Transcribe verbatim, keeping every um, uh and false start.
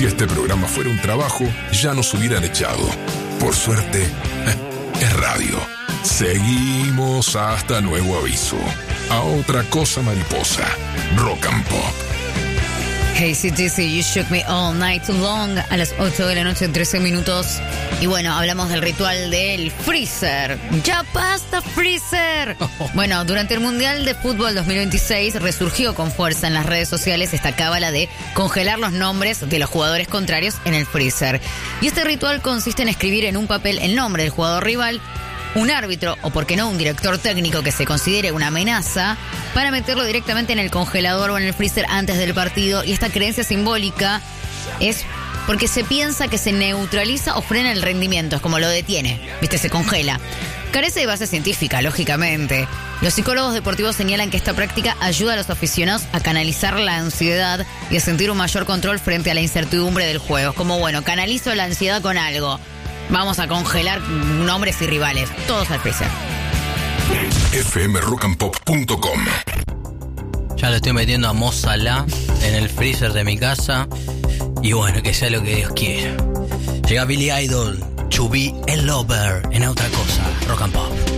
Si este programa fuera un trabajo, ya nos hubieran echado. Por suerte, es radio. Seguimos hasta nuevo aviso. A otra cosa mariposa. Rock and Pop. Hey, C T C, You Shook Me All Night Long, a las ocho de la noche, trece minutos. Y bueno, hablamos del ritual del freezer. ¡Ya basta, freezer! Bueno, durante el Mundial de Fútbol dos mil veintiséis resurgió con fuerza en las redes sociales esta cábala de congelar los nombres de los jugadores contrarios en el freezer. Y este ritual consiste en escribir en un papel el nombre del jugador rival, un árbitro o, por qué no, un director técnico que se considere una amenaza, para meterlo directamente en el congelador o en el freezer antes del partido. Y esta creencia simbólica es porque se piensa que se neutraliza o frena el rendimiento, es como lo detiene, ¿viste? Se congela. Carece de base científica, lógicamente. Los psicólogos deportivos señalan que esta práctica ayuda a los aficionados a canalizar la ansiedad y a sentir un mayor control frente a la incertidumbre del juego. Es como, bueno, canalizo la ansiedad con algo. Vamos a congelar nombres y rivales. Todos al freezer. F M rock and pop punto com. Ya lo estoy metiendo a Mo Salah en el freezer de mi casa. Y bueno, que sea lo que Dios quiera. Llega Billy Idol, To Be a Lover, en otra cosa. Rock and Pop.